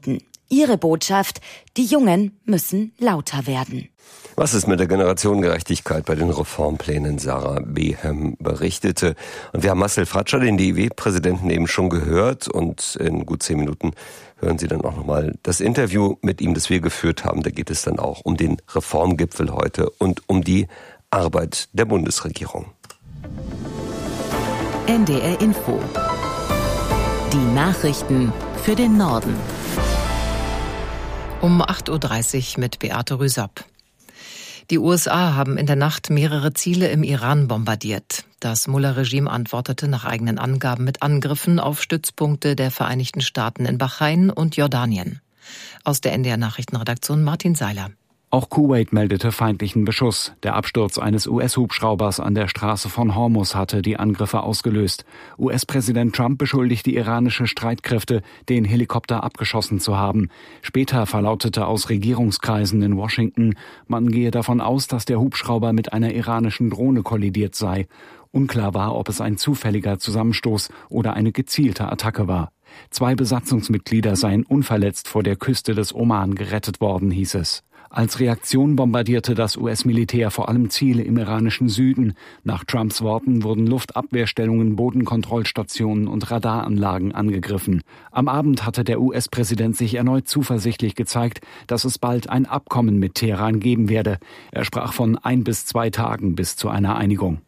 Ihre Botschaft: Die Jungen müssen lauter werden. Was ist mit der Generationengerechtigkeit bei den Reformplänen? Sarah Behem berichtete. Und wir haben Marcel Fratscher, den D I W-Präsidenten, eben schon gehört. Und in gut zehn Minuten hören Sie dann auch nochmal das Interview mit ihm, das wir geführt haben. Da geht es dann auch um den Reformgipfel heute und um die Arbeit der Bundesregierung. N D R Info. Die Nachrichten für den Norden. Um acht Uhr dreißig mit Beate Rüsapp. Die U S A haben in der Nacht mehrere Ziele im Iran bombardiert. Das Mullah-Regime antwortete nach eigenen Angaben mit Angriffen auf Stützpunkte der Vereinigten Staaten in Bahrain und Jordanien. Aus der N D R-Nachrichtenredaktion Martin Seiler. Auch Kuwait meldete feindlichen Beschuss. Der Absturz eines U S-Hubschraubers an der Straße von Hormuz hatte die Angriffe ausgelöst. U S-Präsident Trump beschuldigt die iranische Streitkräfte, den Helikopter abgeschossen zu haben. Später verlautete aus Regierungskreisen in Washington, man gehe davon aus, dass der Hubschrauber mit einer iranischen Drohne kollidiert sei. Unklar war, ob es ein zufälliger Zusammenstoß oder eine gezielte Attacke war. Zwei Besatzungsmitglieder seien unverletzt vor der Küste des Oman gerettet worden, hieß es. Als Reaktion bombardierte das U S-Militär vor allem Ziele im iranischen Süden. Nach Trumps Worten wurden Luftabwehrstellungen, Bodenkontrollstationen und Radaranlagen angegriffen. Am Abend hatte der U S-Präsident sich erneut zuversichtlich gezeigt, dass es bald ein Abkommen mit Teheran geben werde. Er sprach von ein bis zwei Tagen bis zu einer Einigung.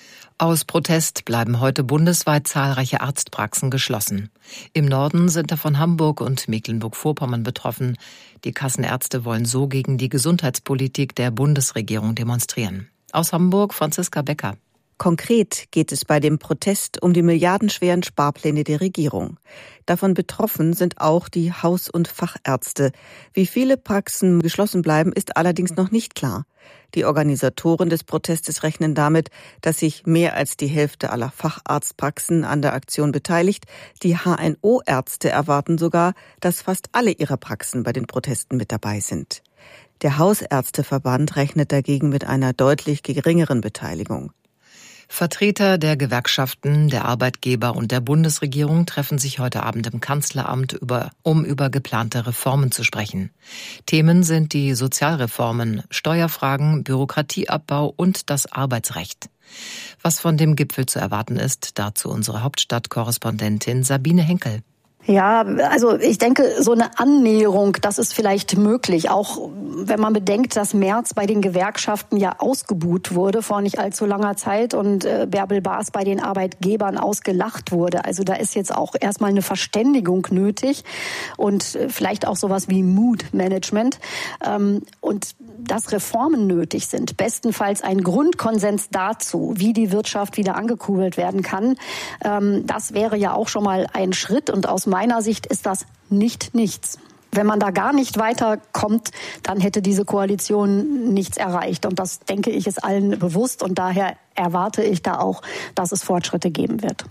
Aus Protest bleiben heute bundesweit zahlreiche Arztpraxen geschlossen. Im Norden sind davon Hamburg und Mecklenburg-Vorpommern betroffen. Die Kassenärzte wollen so gegen die Gesundheitspolitik der Bundesregierung demonstrieren. Aus Hamburg Franziska Becker. Konkret geht es bei dem Protest um die milliardenschweren Sparpläne der Regierung. Davon betroffen sind auch die Haus- und Fachärzte. Wie viele Praxen geschlossen bleiben, ist allerdings noch nicht klar. Die Organisatoren des Protestes rechnen damit, dass sich mehr als die Hälfte aller Facharztpraxen an der Aktion beteiligt. Die H N O-Ärzte erwarten sogar, dass fast alle ihrer Praxen bei den Protesten mit dabei sind. Der Hausärzteverband rechnet dagegen mit einer deutlich geringeren Beteiligung. Vertreter der Gewerkschaften, der Arbeitgeber und der Bundesregierung treffen sich heute Abend im Kanzleramt, über, um über geplante Reformen zu sprechen. Themen sind die Sozialreformen, Steuerfragen, Bürokratieabbau und das Arbeitsrecht. Was von dem Gipfel zu erwarten ist, dazu unsere Hauptstadtkorrespondentin Sabine Henkel. Ja, also ich denke, so eine Annäherung, das ist vielleicht möglich. Auch wenn man bedenkt, dass Merz bei den Gewerkschaften ja ausgebuht wurde vor nicht allzu langer Zeit und äh, Bärbel Baas bei den Arbeitgebern ausgelacht wurde. Also da ist jetzt auch erstmal eine Verständigung nötig und äh, vielleicht auch sowas wie Mood-Management. Ähm, und dass Reformen nötig sind, bestenfalls ein Grundkonsens dazu, wie die Wirtschaft wieder angekurbelt werden kann. Ähm, das wäre ja auch schon mal ein Schritt und aus meiner Sicht ist das nicht nichts. Wenn man da gar nicht weiterkommt, dann hätte diese Koalition nichts erreicht. Und das, denke ich, ist allen bewusst. Und daher erwarte ich da auch, dass es Fortschritte geben wird.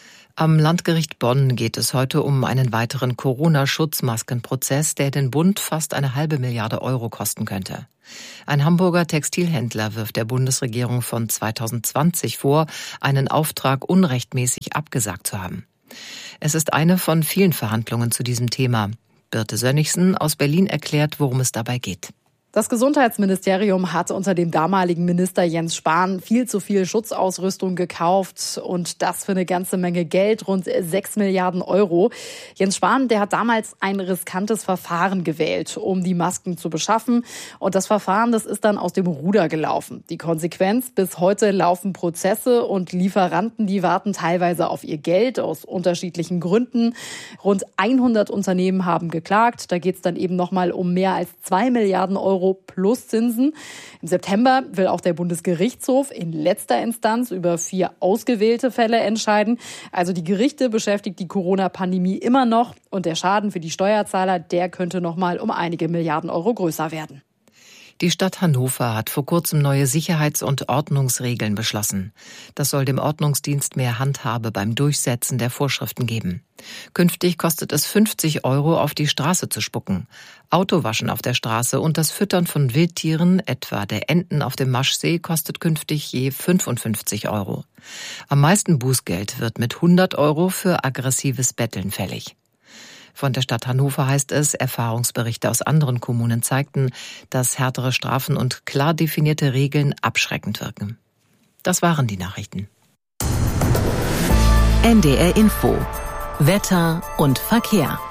Am Landgericht Bonn geht es heute um einen weiteren Corona-Schutzmaskenprozess, der den Bund fast eine halbe Milliarde Euro kosten könnte. Ein Hamburger Textilhändler wirft der Bundesregierung von zweitausendzwanzig vor, einen Auftrag unrechtmäßig abgesagt zu haben. Es ist eine von vielen Verhandlungen zu diesem Thema. Birte Sönnigsen aus Berlin erklärt, worum es dabei geht. Das Gesundheitsministerium hat unter dem damaligen Minister Jens Spahn viel zu viel Schutzausrüstung gekauft und das für eine ganze Menge Geld, rund sechs Milliarden Euro. Jens Spahn, der hat damals ein riskantes Verfahren gewählt, um die Masken zu beschaffen. Und das Verfahren, das ist dann aus dem Ruder gelaufen. Die Konsequenz: bis heute laufen Prozesse und Lieferanten, die warten teilweise auf ihr Geld aus unterschiedlichen Gründen. Rund hundert Unternehmen haben geklagt. Da geht es dann eben nochmal um mehr als zwei Milliarden Euro plus Zinsen. Im September will auch der Bundesgerichtshof in letzter Instanz über vier ausgewählte Fälle entscheiden. Also die Gerichte beschäftigt die Corona-Pandemie immer noch und der Schaden für die Steuerzahler, der könnte noch mal um einige Milliarden Euro größer werden. Die Stadt Hannover hat vor kurzem neue Sicherheits- und Ordnungsregeln beschlossen. Das soll dem Ordnungsdienst mehr Handhabe beim Durchsetzen der Vorschriften geben. Künftig kostet es fünfzig Euro, auf die Straße zu spucken. Autowaschen auf der Straße und das Füttern von Wildtieren, etwa der Enten auf dem Maschsee, kostet künftig je fünfundfünfzig Euro. Am meisten Bußgeld wird mit hundert Euro für aggressives Betteln fällig. Von der Stadt Hannover heißt es, Erfahrungsberichte aus anderen Kommunen zeigten, dass härtere Strafen und klar definierte Regeln abschreckend wirken. Das waren die Nachrichten. N D R Info. Wetter und Verkehr.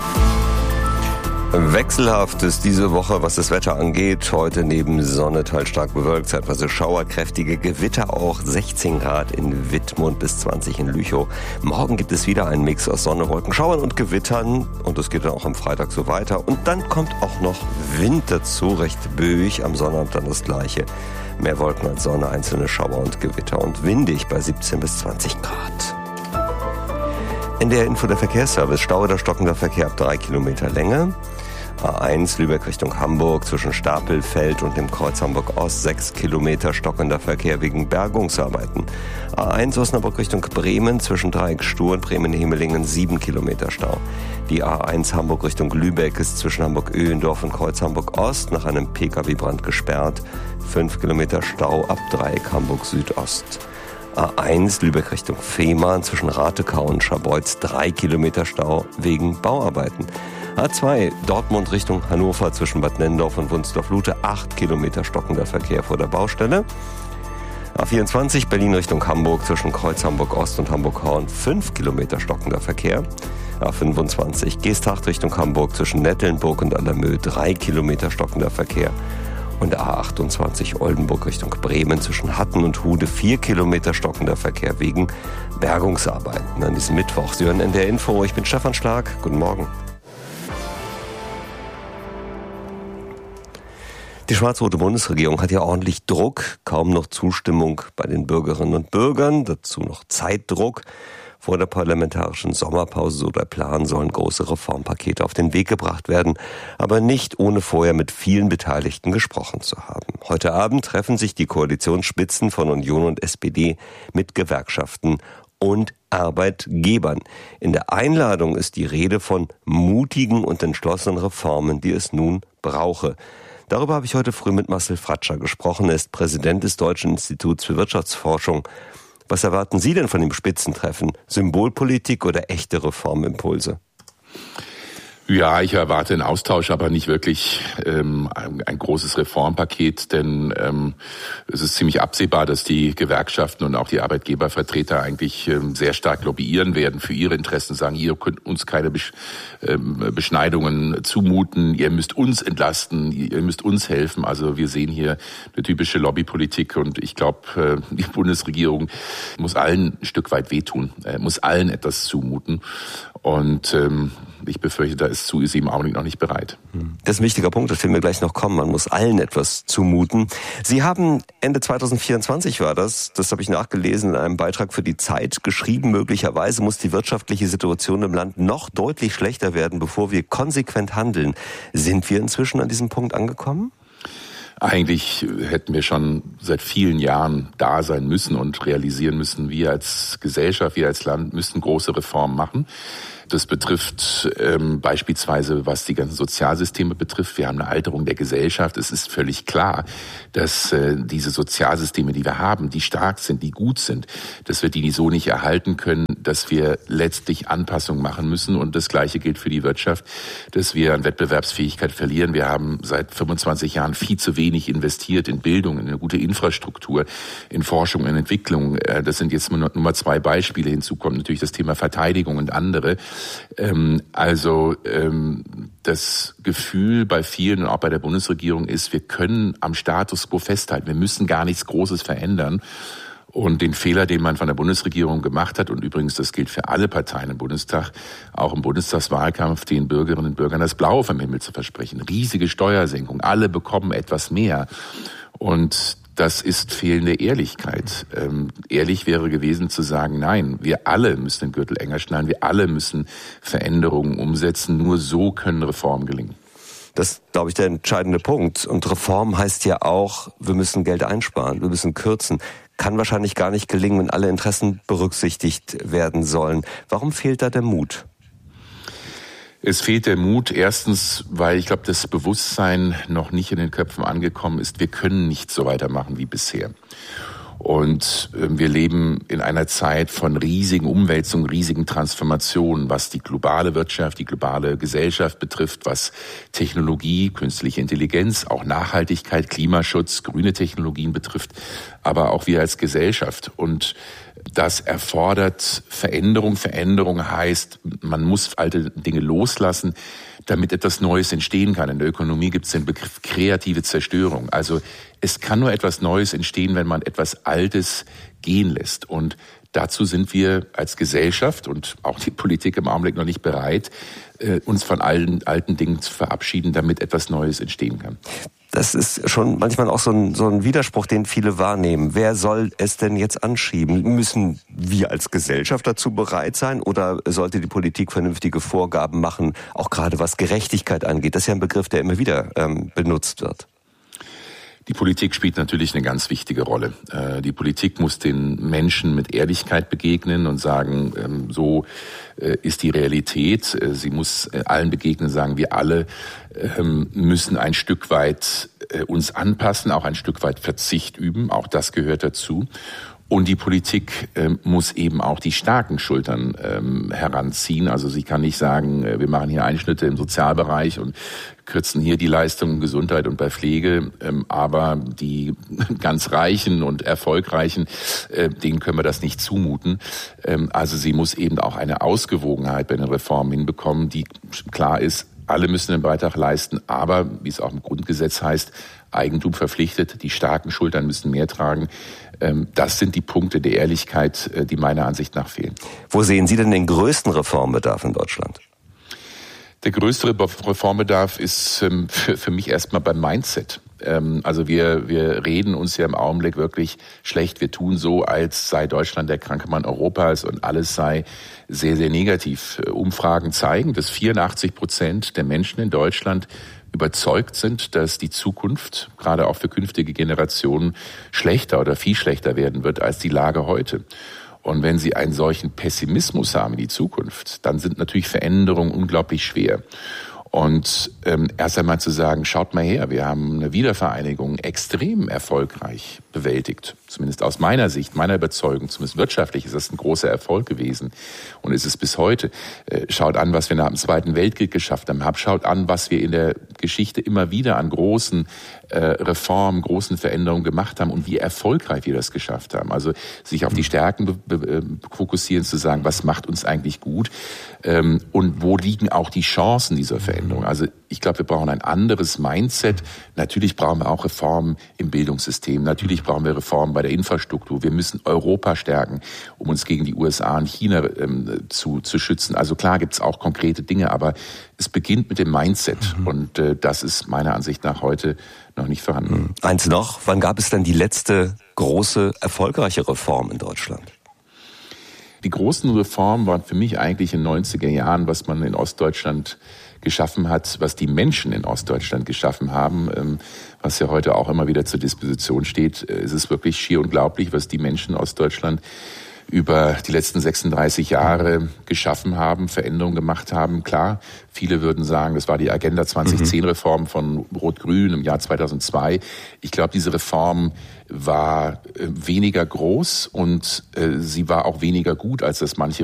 Wechselhaft ist diese Woche, was das Wetter angeht. Heute neben Sonne teils stark bewölkt, zeitweise Schauer, kräftige Gewitter auch. sechzehn Grad in Wittmund bis zwanzig in Lüchow. Morgen gibt es wieder einen Mix aus Sonne, Wolken, Schauern und Gewittern. Und es geht dann auch am Freitag so weiter. Und dann kommt auch noch Wind dazu, recht böig. Am Sonnabend dann das Gleiche. Mehr Wolken als Sonne, einzelne Schauer und Gewitter. Und windig bei siebzehn bis zwanzig Grad. In der Info der Verkehrsservice. Stau oder stockender Verkehr ab drei Kilometer Länge. A eins Lübeck Richtung Hamburg zwischen Stapelfeld und dem Kreuz Hamburg Ost sechs Kilometer stockender Verkehr wegen Bergungsarbeiten. A eins Osnabrück Richtung Bremen zwischen Dreieck Stur und Bremen-Hemelingen sieben Kilometer Stau. Die A eins Hamburg Richtung Lübeck ist zwischen Hamburg-Öhendorf und Kreuz Hamburg Ost nach einem Pkw-Brand gesperrt. fünf Kilometer Stau ab Dreieck Hamburg Südost. A eins Lübeck Richtung Fehmarn zwischen Ratekau und Scharbeutz drei Kilometer Stau wegen Bauarbeiten. A zwei Dortmund Richtung Hannover zwischen Bad Nennendorf und Wunsdorf-Lute acht Kilometer stockender Verkehr vor der Baustelle. A vierundzwanzig Berlin Richtung Hamburg zwischen Kreuz Hamburg Ost und Hamburg-Horn fünf Kilometer stockender Verkehr. A fünfundzwanzig Geesthacht Richtung Hamburg zwischen Nettelnburg und Allermö drei Kilometer stockender Verkehr. Und A achtundzwanzig Oldenburg Richtung Bremen zwischen Hatten und Hude vier Kilometer stockender Verkehr wegen Bergungsarbeiten an diesem Mittwoch. Sie hören N D R Info, ich bin Stefan Schlag, guten Morgen. Die schwarz-rote Bundesregierung hat ja ordentlich Druck, kaum noch Zustimmung bei den Bürgerinnen und Bürgern, dazu noch Zeitdruck. Vor der parlamentarischen Sommerpause, so der Plan, sollen große Reformpakete auf den Weg gebracht werden, aber nicht ohne vorher mit vielen Beteiligten gesprochen zu haben. Heute Abend treffen sich die Koalitionsspitzen von Union und S P D mit Gewerkschaften und Arbeitgebern. In der Einladung ist die Rede von mutigen und entschlossenen Reformen, die es nun brauche. Darüber habe ich heute früh mit Marcel Fratscher gesprochen. Er ist Präsident des Deutschen Instituts für Wirtschaftsforschung. Was erwarten Sie denn von dem Spitzentreffen? Symbolpolitik oder echte Reformimpulse? Ja, ich erwarte einen Austausch, aber nicht wirklich ähm, ein, ein großes Reformpaket, denn ähm, es ist ziemlich absehbar, dass die Gewerkschaften und auch die Arbeitgebervertreter eigentlich ähm, sehr stark lobbyieren werden für ihre Interessen, sagen, ihr könnt uns keine Besch- ähm, Beschneidungen zumuten, ihr müsst uns entlasten, ihr müsst uns helfen. Also wir sehen hier eine typische Lobbypolitik und ich glaube, äh, die Bundesregierung muss allen ein Stück weit wehtun, äh, muss allen etwas zumuten und ähm, ich befürchte, da ist zu, ist sie im Augenblick noch nicht bereit. Das ist ein wichtiger Punkt, das werden wir gleich noch kommen. Man muss allen etwas zumuten. Sie haben Ende zwanzig vierundzwanzig war das, das habe ich nachgelesen, in einem Beitrag für die Zeit geschrieben, möglicherweise muss die wirtschaftliche Situation im Land noch deutlich schlechter werden, bevor wir konsequent handeln. Sind wir inzwischen an diesem Punkt angekommen? Eigentlich hätten wir schon seit vielen Jahren da sein müssen und realisieren müssen, wir als Gesellschaft, wir als Land müssen große Reformen machen. Das betrifft ähm, beispielsweise, was die ganzen Sozialsysteme betrifft. Wir haben eine Alterung der Gesellschaft. Es ist völlig klar, dass äh, diese Sozialsysteme, die wir haben, die stark sind, die gut sind, dass wir die so nicht erhalten können, dass wir letztlich Anpassungen machen müssen. Und das Gleiche gilt für die Wirtschaft, dass wir an Wettbewerbsfähigkeit verlieren. Wir haben seit fünfundzwanzig Jahren viel zu wenig investiert in Bildung, in eine gute Infrastruktur, in Forschung, in Entwicklung. Äh, das sind jetzt nur, nur mal zwei Beispiele. Hinzu kommt natürlich das Thema Verteidigung und andere. Ähm, also ähm, das Gefühl bei vielen und auch bei der Bundesregierung ist, wir können am Status quo festhalten. Wir müssen gar nichts Großes verändern. Und den Fehler, den man von der Bundesregierung gemacht hat, und übrigens das gilt für alle Parteien im Bundestag, auch im Bundestagswahlkampf, den Bürgerinnen und Bürgern das Blaue vom Himmel zu versprechen. Riesige Steuersenkung, alle bekommen etwas mehr. Und das ist fehlende Ehrlichkeit. Ähm, ehrlich wäre gewesen zu sagen, nein, wir alle müssen den Gürtel enger schnallen, wir alle müssen Veränderungen umsetzen. Nur so können Reformen gelingen. Das ist, glaube ich, der entscheidende Punkt. Und Reform heißt ja auch, wir müssen Geld einsparen, wir müssen kürzen. Kann wahrscheinlich gar nicht gelingen, wenn alle Interessen berücksichtigt werden sollen. Warum fehlt da der Mut? Es fehlt der Mut, erstens, weil ich glaube, das Bewusstsein noch nicht in den Köpfen angekommen ist, wir können nicht so weitermachen wie bisher. Und wir leben in einer Zeit von riesigen Umwälzungen, riesigen Transformationen, was die globale Wirtschaft, die globale Gesellschaft betrifft, was Technologie, künstliche Intelligenz, auch Nachhaltigkeit, Klimaschutz, grüne Technologien betrifft, aber auch wir als Gesellschaft. Und das erfordert Veränderung. Veränderung heißt, man muss alte Dinge loslassen, damit etwas Neues entstehen kann. In der Ökonomie gibt es den Begriff kreative Zerstörung. Also es kann nur etwas Neues entstehen, wenn man etwas Altes gehen lässt. Und dazu sind wir als Gesellschaft und auch die Politik im Augenblick noch nicht bereit, uns von allen alten Dingen zu verabschieden, damit etwas Neues entstehen kann. Das ist schon manchmal auch so ein, so ein Widerspruch, den viele wahrnehmen. Wer soll es denn jetzt anschieben? Müssen wir als Gesellschaft dazu bereit sein oder sollte die Politik vernünftige Vorgaben machen, auch gerade was Gerechtigkeit angeht? Das ist ja ein Begriff, der immer wieder ähm, benutzt wird. Die Politik spielt natürlich eine ganz wichtige Rolle. Die Politik muss den Menschen mit Ehrlichkeit begegnen und sagen, so ist die Realität. Sie muss allen begegnen, sagen, wir alle müssen ein Stück weit uns anpassen, auch ein Stück weit Verzicht üben. Auch das gehört dazu. Und die Politik äh, muss eben auch die starken Schultern ähm, heranziehen. Also sie kann nicht sagen, äh, wir machen hier Einschnitte im Sozialbereich und kürzen hier die Leistungen Gesundheit und bei Pflege. Ähm, aber die ganz Reichen und Erfolgreichen, äh, denen können wir das nicht zumuten. Ähm, also sie muss eben auch eine Ausgewogenheit bei den Reformen hinbekommen, die klar ist, alle müssen einen Beitrag leisten, aber, wie es auch im Grundgesetz heißt, Eigentum verpflichtet, die starken Schultern müssen mehr tragen. Das sind die Punkte der Ehrlichkeit, die meiner Ansicht nach fehlen. Wo sehen Sie denn den größten Reformbedarf in Deutschland? Der größte Reformbedarf ist für mich erstmal beim Mindset. Also wir, wir reden uns ja im Augenblick wirklich schlecht. Wir tun so, als sei Deutschland der kranke Mann Europas und alles sei sehr, sehr negativ. Umfragen zeigen, dass vierundachtzig Prozent der Menschen in Deutschland überzeugt sind, dass die Zukunft, gerade auch für künftige Generationen, schlechter oder viel schlechter werden wird als die Lage heute. Und wenn Sie einen solchen Pessimismus haben in die Zukunft, dann sind natürlich Veränderungen unglaublich schwer. Und ähm, erst einmal zu sagen, schaut mal her, wir haben eine Wiedervereinigung extrem erfolgreich bewältigt. Zumindest aus meiner Sicht, meiner Überzeugung, zumindest wirtschaftlich ist das ein großer Erfolg gewesen. Und ist es bis heute. Äh, schaut an, was wir nach dem Zweiten Weltkrieg geschafft haben. Schaut an, was wir in der Geschichte immer wieder an großen äh, Reformen, großen Veränderungen gemacht haben und wie erfolgreich wir das geschafft haben. Also sich auf die Stärken be- be- fokussieren, zu sagen, was macht uns eigentlich gut ähm, und wo liegen auch die Chancen dieser Veränderung. Also ich glaube, wir brauchen ein anderes Mindset. Natürlich brauchen wir auch Reformen im Bildungssystem. Natürlich brauchen wir Reformen bei der Infrastruktur. Wir müssen Europa stärken, um uns gegen die U S A und China ähm, zu, zu schützen. Also klar gibt es auch konkrete Dinge, aber es beginnt mit dem Mindset. Mhm. Und äh, das ist meiner Ansicht nach heute noch nicht vorhanden. Mhm. Eins noch, wann gab es denn die letzte große, erfolgreiche Reform in Deutschland? Die großen Reformen waren für mich eigentlich in den neunziger Jahren, was man in Ostdeutschland geschaffen hat, was die Menschen in Ostdeutschland geschaffen haben, was ja heute auch immer wieder zur Disposition steht. Es ist wirklich schier unglaublich, was die Menschen in Ostdeutschland über die letzten sechsunddreißig Jahre geschaffen haben, Veränderungen gemacht haben. Klar, viele würden sagen, das war die Agenda zwanzig zehn Reform von Rot-Grün im Jahr zweitausendzwei. Ich glaube, diese Reform war weniger groß und sie war auch weniger gut, als das manche